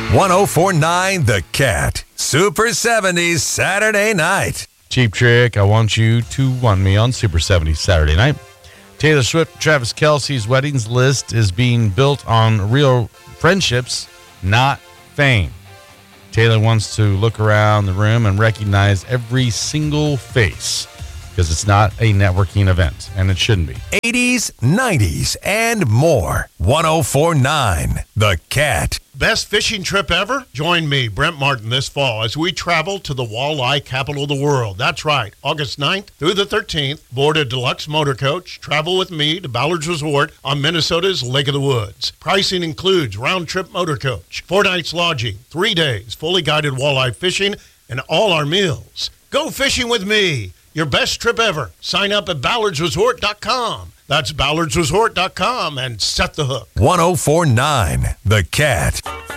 1049 The Cat. Super 70s Saturday night. Cheap Trick, I Want You to Want Me on Super 70s Saturday night. Taylor Swift, Travis Kelce's weddings list is being built on real friendships, not fame. Taylor wants to look around the room and recognize every single face because it's not a networking event, and it shouldn't be. 80s, 90s, and more. 1049 The Cat. Best fishing trip ever? Join me, Brent Martin, this fall as we travel to the walleye capital of the world. That's right. August 9th through the 13th, board a deluxe motor coach. Travel with me to Ballard's Resort on Minnesota's Lake of the Woods. Pricing includes round-trip motor coach, 4 nights lodging, 3 days, fully guided walleye fishing, and all our meals. Go fishing with me. Your best trip ever. Sign up at ballardsresort.com. That's ballardsresort.com and set the hook. 1049 The Cat.